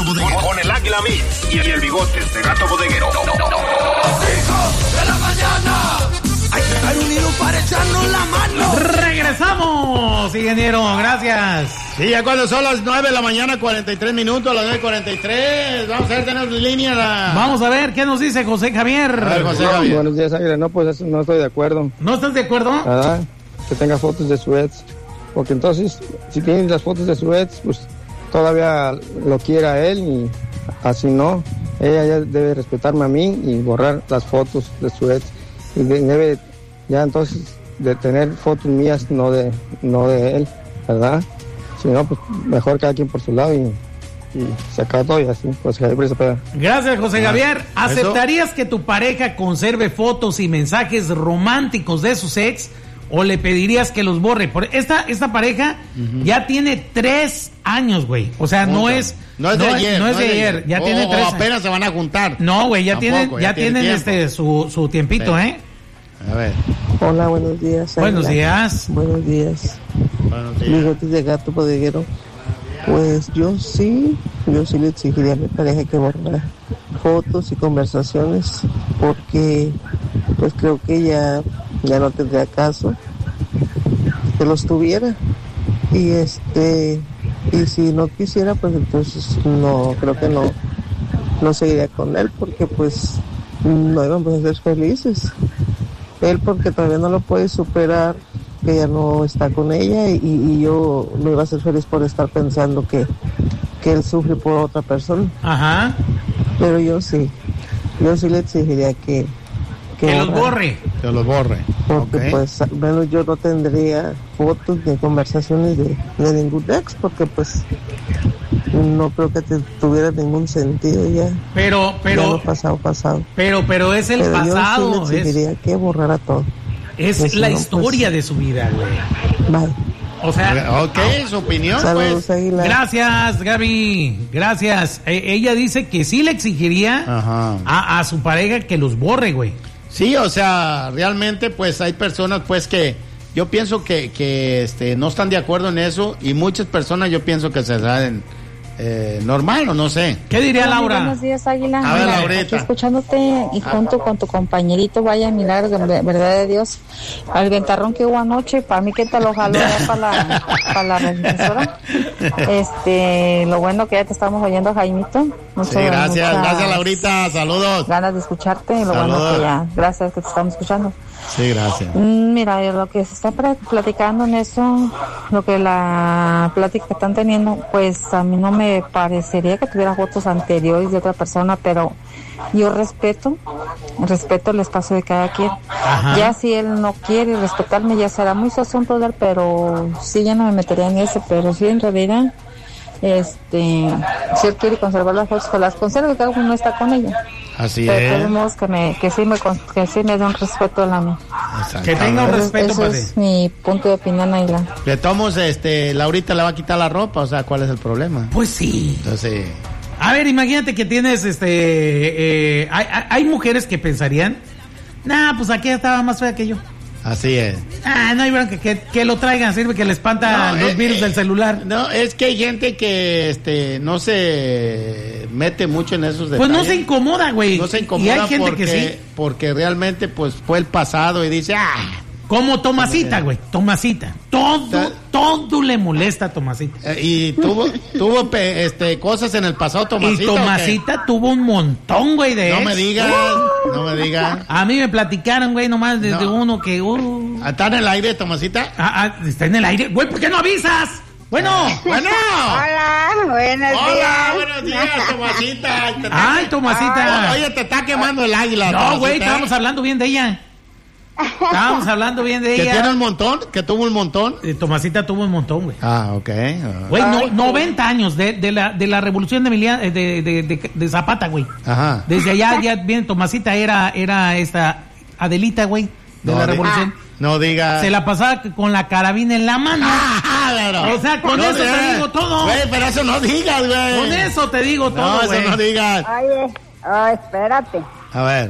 Bodeguero. Con el Águila Mix y el Bigotes de Gato Bodeguero. ¡5 de la mañana! Hay que estar unidos para echarnos la mano. ¡Regresamos, ingeniero! Gracias. Sí, ya cuando son las 9 de la mañana, 43 minutos, las 9:43. Vamos a ver, tenemos línea. Vamos a ver, ¿qué nos dice José Javier? A ver, José Javier. Buenos días, Águila. No, pues eso no estoy de acuerdo. ¿No estás de acuerdo? ¿Verdad? Que tenga fotos de su ex. Porque entonces, si tiene las fotos de su ex, pues todavía lo quiere a él y así no. Ella ya debe respetarme a mí y borrar las fotos de su ex. Y debe ya entonces de tener fotos mías, no de él, ¿verdad? Si no, pues mejor cada quien por su lado y se acaba todo y así, pues Javier se pega. Gracias, José Javier. ¿Aceptarías que tu pareja conserve fotos y mensajes románticos de sus ex o le pedirías que los borre? Esta pareja ya tiene 3 años, güey. O sea, no es de ayer. Ya tiene 3 años. Apenas se van a juntar. No, güey, ya tienen su tiempito, sí. A ver. Hola, buenos días. Buenos días. Buenos días. Buenos días. Bigotes de Gato Bodeguero. Pues yo sí le exigiría a mi pareja que borrara fotos y conversaciones porque pues creo que ya no tendría caso que los tuviera y si no quisiera pues entonces no creo que no seguiría con él porque pues no íbamos a ser felices. Él porque todavía no lo puede superar, que ya no está con ella y yo no iba a ser feliz por estar pensando que él sufre por otra persona. Ajá. Pero yo sí le exigiría que los borre. Que los borre. Porque pues al menos yo no tendría fotos ni conversaciones de ningún ex porque pues no creo que tuviera ningún sentido ya. Pero ya lo pasado. Pero es el pasado. Yo sí le exigiría que borrara todo. Es la historia de su vida, güey. Bye. O sea, su opinión. Saludos, pues. Águila. Gracias, Gaby. Gracias. Ella dice que sí le exigiría a su pareja que los borre, güey. Sí, o sea, realmente pues hay personas pues que yo pienso que no están de acuerdo en eso y muchas personas yo pienso que se saben normal o no sé. ¿Qué diría Laura? Buenos días, Águila. A ver, Laurita. Aquí escuchándote y junto con tu compañerito, vaya milagro de verdad de Dios. Al ventarrón que hubo anoche, para mí que te lo jaló ya para la revisora. Lo bueno que ya te estamos oyendo, Jaimito. Sí, gracias Laurita, saludos. Ganas de escucharte y lo Saludos. bueno que ya, gracias que te estamos escuchando. Sí, gracias. Mira, lo que se está platicando en eso, lo que la plática que están teniendo, pues a mí no me parecería que tuviera fotos anteriores de otra persona, pero yo respeto el espacio de cada quien. Ajá. Ya si él no quiere respetarme, ya será muy asunto de él, pero sí, ya no me metería en eso, pero sí, en realidad, si él quiere conservar las fotos, pues las conserve, cada uno está con ella. Así pero es. tenemos que sí me dé un respeto a la mía. Que tenga un respeto Eso para es mi punto de opinión, Ayla. De tomos, Laurita le va a quitar la ropa, o sea, ¿cuál es el problema? Pues sí. Entonces, A ver, imagínate que tienes hay mujeres que pensarían, pues aquella estaba más fea que yo. así es. No hay bronca, que lo traigan, sirve que le espantan los virus del celular. No, es que hay gente que no se mete mucho en esos detalles. Pues no se incomoda, güey. No se incomoda y hay gente porque, que sí. porque realmente pues fue el pasado y dice, Como Tomasita, güey, Tomasita. Todo le molesta a Tomasita. Y tuvo cosas en el pasado, Tomasita. Y Tomasita tuvo un montón, güey, de No ex. me digas. A mí me platicaron, güey, nomás desde uno que... ¿Está en el aire, Tomasita? Está en el aire. Güey, ¿por qué no avisas? Bueno. Hola, buenos días. Buenos días, Tomasita. Ay, Tomasita. Oye, te está quemando el águila. No, güey, estábamos hablando bien de ella. ¿Que tiene un montón? ¿Que tuvo un montón? Tomasita tuvo un montón, güey. Ok. Güey, 90 años de la revolución de Zapata, güey. Ajá. Desde allá ya viene Tomasita, era esta Adelita, güey, de la revolución. No digas. Se la pasaba con la carabina en la mano. Claro. O sea, con eso te digo todo. Güey, pero eso no digas, güey. Con eso te digo todo, güey. No, eso no digas. Oye, espérate. A ver.